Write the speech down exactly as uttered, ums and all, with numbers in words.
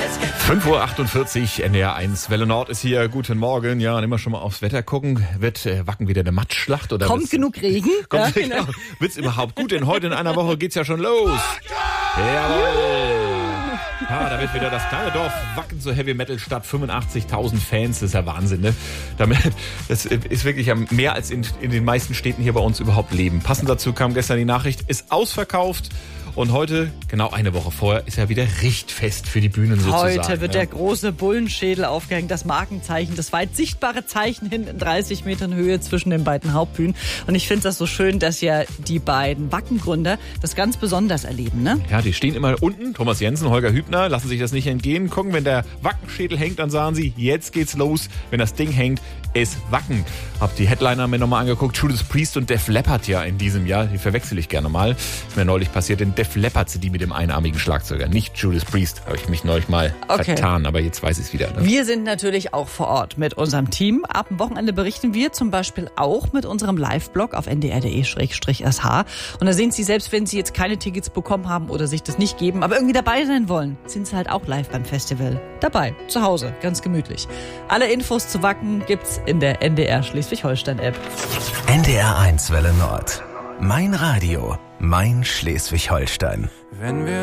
fünf Uhr achtundvierzig, N D R eins, Welle Nord ist hier. Guten Morgen. Ja, und immer schon mal aufs Wetter gucken. Wird äh, Wacken wieder eine Matschschlacht? Oder kommt genug Regen? Kommt Ja, genau. Wird's überhaupt gut? Denn heute in einer Woche geht's ja schon los. Jawohl. Ah, da wird wieder das kleine Dorf Wacken zur Heavy Metal Stadt. fünfundachtzigtausend Fans, das ist ja Wahnsinn, ne? Damit, das ist wirklich mehr als in, in den meisten Städten hier bei uns überhaupt leben. Passend dazu kam gestern die Nachricht, ist ausverkauft. Und heute, genau eine Woche vorher, ist ja wieder Richtfest für die Bühnen sozusagen. Heute wird ja. der große Bullenschädel aufgehängt, das Markenzeichen, das weit sichtbare Zeichen hin in dreißig Metern Höhe zwischen den beiden Hauptbühnen. Und ich finde das so schön, dass ja die beiden Wackengründer das ganz besonders erleben, ne? Ja, die stehen immer unten, Thomas Jensen, Holger Hübner, lassen sich das nicht entgehen. Gucken, wenn der Wackenschädel hängt, dann sagen sie, jetzt geht's los. Wenn das Ding hängt, ist Wacken. Hab die Headliner mir nochmal angeguckt. Judas Priest und Def Leppard ja in diesem Jahr. Die verwechsel ich gerne mal. Ist mir neulich passiert. In Def Leppard sind die mit dem einarmigen Schlagzeuger. Nicht Judas Priest. Habe ich mich neulich mal okay. vertan. Aber jetzt weiß ich es wieder. Ne? Wir sind natürlich auch vor Ort mit unserem Team. Ab dem Wochenende berichten wir zum Beispiel auch mit unserem Live-Blog auf n d r punkt d e slash s h. Und da sehen Sie, selbst wenn Sie jetzt keine Tickets bekommen haben oder sich das nicht geben, aber irgendwie dabei sein wollen, sind Sie halt auch live beim Festival. Dabei, zu Hause, ganz gemütlich. Alle Infos zu Wacken gibt's in der N D R Schleswig-Holstein-App. N D R eins Welle Nord. Mein Radio, mein Schleswig-Holstein. Wenn wir